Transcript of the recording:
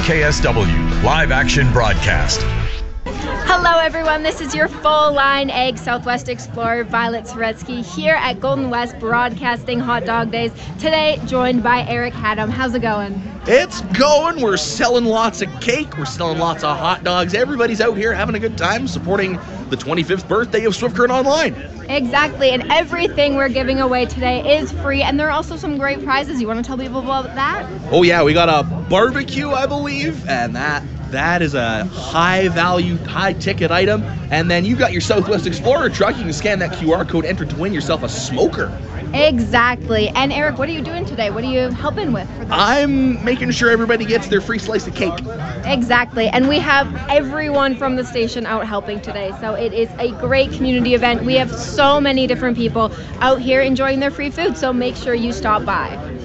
CKSW live action broadcast. Hello everyone, this is your Full Line Egg Southwest Explorer Violet Soretsky here at Golden West Broadcasting Hot Dog Days. Today joined by Eric Haddam. How's it going? It's going. We're selling lots of cake. We're selling lots of hot dogs. Everybody's out here having a good time supporting the 25th birthday of Swift Current Online. Exactly, and everything we're giving away today is free, and there are also some great prizes. You want to tell people about that? Oh yeah, we got a barbecue, I believe, and that is a high-value, high-ticket item. And then you've got your Southwest Explorer truck. You can scan that QR code, enter to win yourself a smoker. Exactly. And Eric, what are you doing today? What are you helping with for this? I'm making sure everybody gets their free slice of cake. Exactly. And we have everyone from the station out helping today. So it is a great community event. We have so many different people out here enjoying their free food. So make sure you stop by.